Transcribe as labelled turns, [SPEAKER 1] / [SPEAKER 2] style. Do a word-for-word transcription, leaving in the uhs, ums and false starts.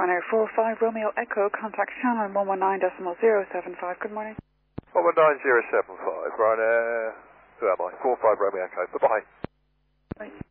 [SPEAKER 1] Ryanair four five Romeo Echo, contact Shannon one one nine decimal zero seven five. Good morning.
[SPEAKER 2] one one nine zero seven five, Ryanair, who am I? four five Romeo Echo, bye-bye.
[SPEAKER 1] Bye.